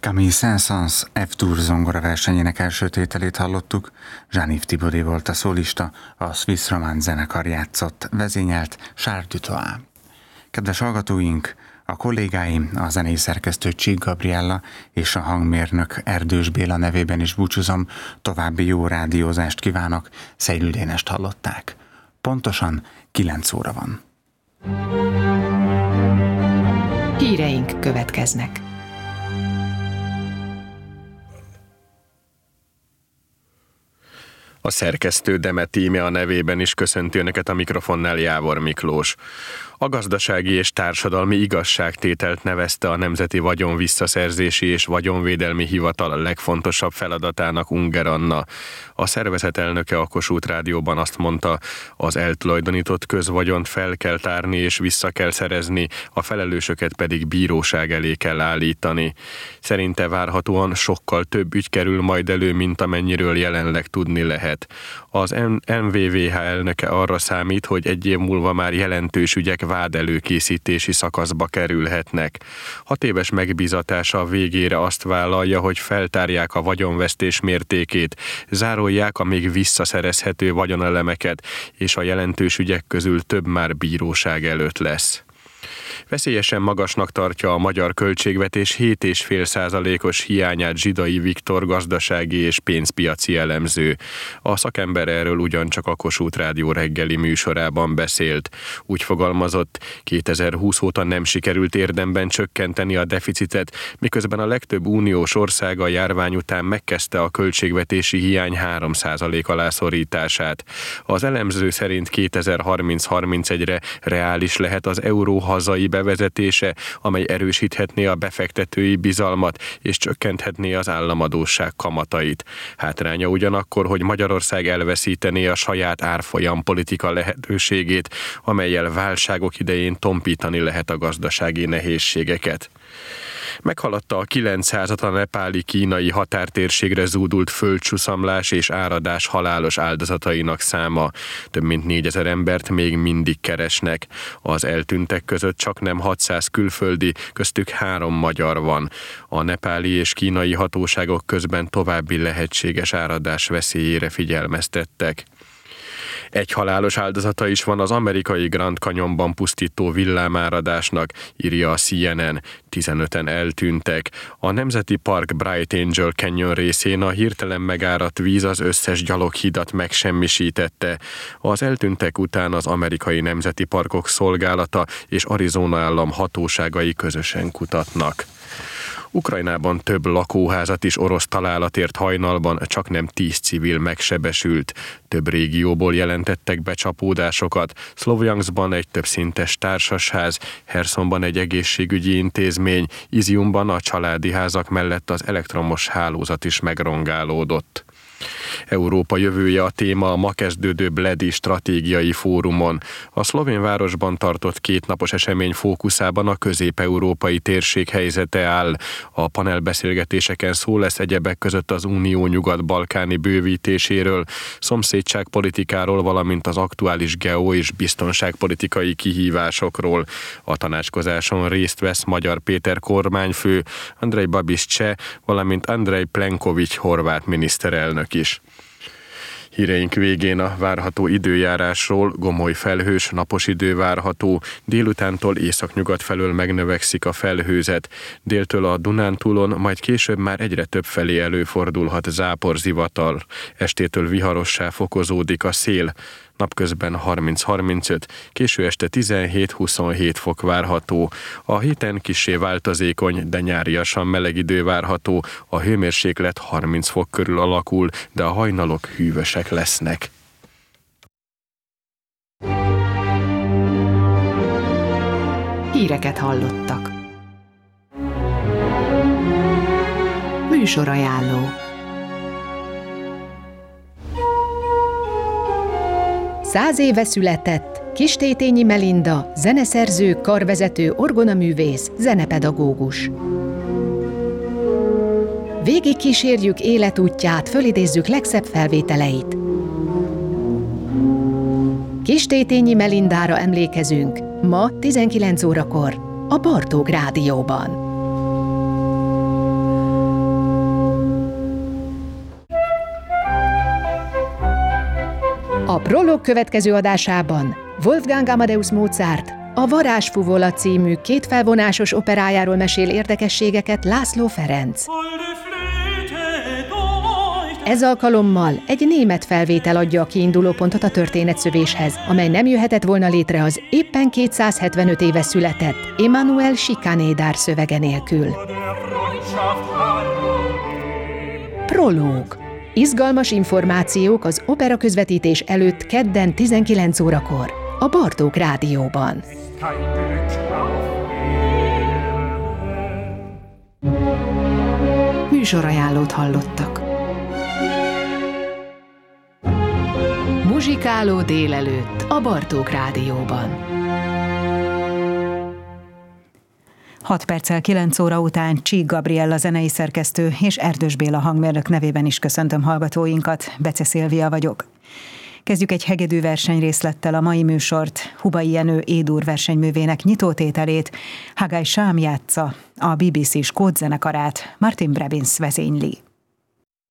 Camille Saint-Saëns F-Dur zongora versenyének első tételét hallottuk, Jean-Yves Thibaudet volt a szólista, a Swiss Romance zenekar játszott, vezényelt Charles Dutoit. Kedves hallgatóink, a kollégáim, a zenei szerkesztő Csík Gabriella és a hangmérnök Erdős Béla nevében is búcsúzom, további jó rádiózást kívánok, Szejlő Dénest hallották. Pontosan 9 óra van. Híreink következnek. A szerkesztő Demet íme a nevében is köszönti önöket, a mikrofonnál Jávor Miklós. A gazdasági és társadalmi igazságtételt nevezte a Nemzeti Vagyon Visszaszerzési és Vagyonvédelmi Hivatal a legfontosabb feladatának Unger Anna. A szervezet elnöke a Kossuth Rádióban azt mondta, az eltulajdonított közvagyont fel kell tárni és vissza kell szerezni, a felelősöket pedig bíróság elé kell állítani. Szerinte várhatóan sokkal több ügy kerül majd elő, mint amennyiről jelenleg tudni lehet. Az NVVH elnöke arra számít, hogy egy év múlva már jelentős ügyek vád előkészítési szakaszba kerülhetnek. 6 éves megbízatása végére azt vállalja, hogy feltárják a vagyonvesztés mértékét, zárolják a még visszaszerezhető vagyonelemeket, és a jelentős ügyek közül több már bíróság előtt lesz. Veszélyesen magasnak tartja a magyar költségvetés 7,5%-os hiányát Zsidai Viktor gazdasági és pénzpiaci elemző. A szakember erről ugyancsak a Kossuth Rádió reggeli műsorában beszélt. Úgy fogalmazott, 2020 óta nem sikerült érdemben csökkenteni a deficitet, miközben a legtöbb uniós ország a járvány után megkezdte a költségvetési hiány 3% alá szorítását. Az elemző szerint 2030-31-re reális lehet az euró hazai bevezetése, amely erősíthetné a befektetői bizalmat és csökkenthetné az államadósság kamatait. Hátránya ugyanakkor, hogy Magyarország elveszítené a saját árfolyampolitika lehetőségét, amellyel válságok idején tompítani lehet a gazdasági nehézségeket. Meghaladta a 900-at a nepáli-kínai határtérségre zúdult földcsuszamlás és áradás halálos áldozatainak száma. Több mint 4000 embert még mindig keresnek. Az eltűntek között csaknem 600 külföldi, köztük 3 magyar van. A nepáli és kínai hatóságok közben további lehetséges áradás veszélyére figyelmeztettek. Egy halálos áldozata is van az amerikai Grand Canyonban pusztító villámáradásnak, írja a CNN. 15-en eltűntek. A Nemzeti Park Bright Angel Canyon részén a hirtelen megáradt víz az összes gyaloghidat megsemmisítette. Az eltűntek után az Amerikai Nemzeti Parkok Szolgálata és Arizona állam hatóságai közösen kutatnak. Ukrajnában több lakóházat is orosz találat ért hajnalban, csaknem 10 civil megsebesült. Több régióból jelentettek becsapódásokat. Szlovjanszkban egy többszintes társasház, Hersonban egy egészségügyi intézmény, Iziumban a családi házak mellett az elektromos hálózat is megrongálódott. Európa jövője a téma a ma kezdődő Bledi stratégiai fórumon. A szlovén városban tartott 2 napos esemény fókuszában a közép-európai térség helyzete áll. A panelbeszélgetéseken szó lesz egyebek között az Unió nyugat-balkáni bővítéséről, szomszédságpolitikáról, valamint az aktuális geo- és biztonságpolitikai kihívásokról. A tanácskozáson részt vesz Magyar Péter kormányfő, Andrej Babiš cseh, valamint Andrej Plenković horvát miniszterelnök is. Híreink végén a várható időjárásról: gomoly felhős, napos idő várható, délutántól északnyugat felől megnövekszik a felhőzet, déltől a Dunántúlon, majd később már egyre több felé előfordulhat záporzivatar, estétől viharossá fokozódik a szél, napközben 30-35, késő este 17-27 fok várható. A héten kissé változékony, de nyáriasan meleg idő várható, a hőmérséklet 30 fok körül alakul, de a hajnalok hűvösek lesznek. Híreket hallottak. Műsorajánló. Száz éve született Kistétényi Melinda, zeneszerző, karvezető, orgonaművész, zenepedagógus. Végig kísérjük életútját, fölidézzük legszebb felvételeit. Kistétényi Melindára emlékezünk ma 19 órakor a Bartók Rádióban. A prológ következő adásában Wolfgang Amadeus Mozart a Varázsfuvola című kétfelvonásos operájáról mesél érdekességeket László Ferenc. Ez alkalommal egy német felvétel adja a kiindulópontot a történetszövéshez, amely nem jöhetett volna létre az éppen 275 éve született Emanuel Schikaneder szövege nélkül. Prológ. Izgalmas információk az opera közvetítés előtt kedden 19 órakor a Bartók Rádióban. Műsorajánlót hallottak. Muzsikáló délelőtt a Bartók Rádióban. 6 perccel 9 óra után Csík Gabriella zenei szerkesztő és Erdős Béla hangmérnök nevében is köszöntöm hallgatóinkat, Bece Szilvia vagyok. Kezdjük egy hegedű versenyrészlettel a mai műsort. Hubai Jenő E-dur versenyművének nyitótételét Hagai Sám játsza, a BBC skót zenekarát Martin Brabins vezényli.